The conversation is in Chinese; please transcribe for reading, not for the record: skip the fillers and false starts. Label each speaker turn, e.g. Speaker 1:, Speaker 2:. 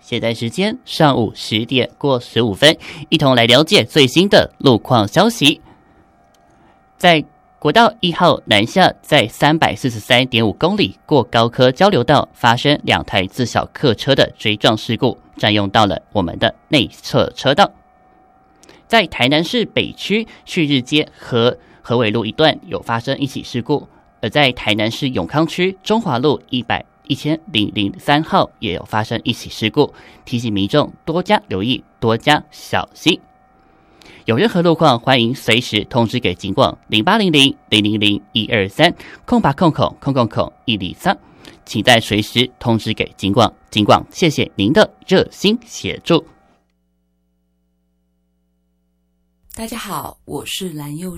Speaker 1: 现在时间上午10点过15分，一同来了解最新的路况消息。在国道1号南下，在343.5公里过高科交流道发生2台自小客车的追撞事故，占用到了我们的内侧车道。在台南市北区旭日街和河尾路一段有发生一起事故，而在台南市永康区中华路1003号也有发生一起事故，提醒民众多加留意，多加小心。有任何路况，欢迎随时通知给警广0800-000-123空白空空空空空103，请在随时通知给警广。警广谢谢您的热心协助。
Speaker 2: 大家好，我是蓝又